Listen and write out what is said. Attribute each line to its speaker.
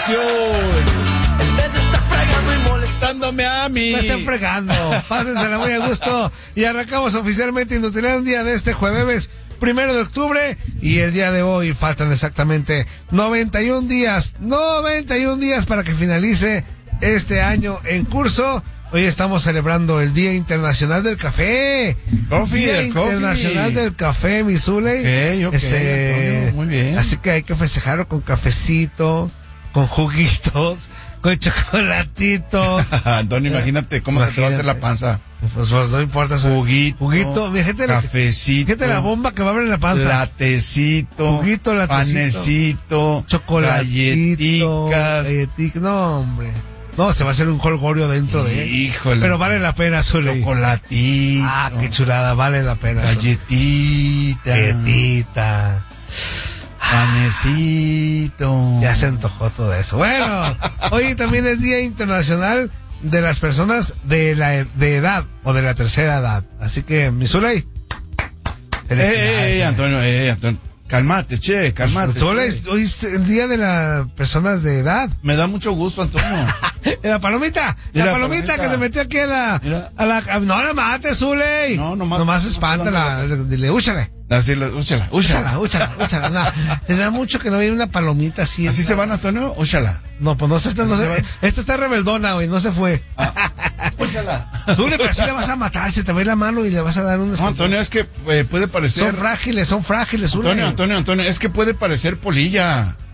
Speaker 1: canción.
Speaker 2: En vez de estar fregando y
Speaker 1: Molestándome a mí.
Speaker 3: Me estén fregando. Pásensela muy a gusto. Y arrancamos oficialmente Inutilidad, un día de este jueves 1 de octubre. Y el día de hoy faltan exactamente 91 días. 91 días para que finalice este año en curso. Hoy estamos celebrando el Día Internacional del Café. Día Internacional del Café, mi Zuley.
Speaker 1: Ok, Antonio, muy bien.
Speaker 3: Así que hay que festejarlo con cafecito, con juguitos, con chocolatito.
Speaker 1: Antonio, imagínate cómo se te va a hacer la panza.
Speaker 3: Pues no importa. Juguito, mi gente,
Speaker 1: cafecito.
Speaker 3: Fíjate la bomba que va a haber en la panza.
Speaker 1: Latecito.
Speaker 3: Juguito, latecito.
Speaker 1: Panecito.
Speaker 3: Chocolatito. Galletitas. No, hombre. No, se va a hacer un jolgorio dentro de él.
Speaker 1: Híjole.
Speaker 3: Pero vale la pena, Zuley.
Speaker 1: Chocolatito.
Speaker 3: Ah, qué chulada, vale la pena.
Speaker 1: Galletita.
Speaker 3: Galletita.
Speaker 1: Panecito.
Speaker 3: Ya se antojó todo eso. Bueno, hoy también es Día Internacional de las personas de edad o de la tercera edad. Así que, mi Zuley.
Speaker 1: Antonio. Cálmate, cálmate.
Speaker 3: Hoy es el día de las personas de edad.
Speaker 1: Me da mucho gusto, Antonio.
Speaker 3: La palomita que se metió aquí a la no la mates, Zuley.
Speaker 1: No,
Speaker 3: nomás espántala. Dile, úchale.
Speaker 1: Así, úchala.
Speaker 3: No, tenía mucho que no había una palomita así.
Speaker 1: ¿Así se van, Antonio? Úchala.
Speaker 3: No, pues no se esta está rebeldona, güey, no se fue.
Speaker 1: Úchala.
Speaker 3: Zuley, pero así le vas a matar, se te ve la mano y le vas a dar un
Speaker 1: No, Antonio, es que puede parecer.
Speaker 3: Son frágiles, Zuley.
Speaker 1: Antonio, es que puede parecer polilla.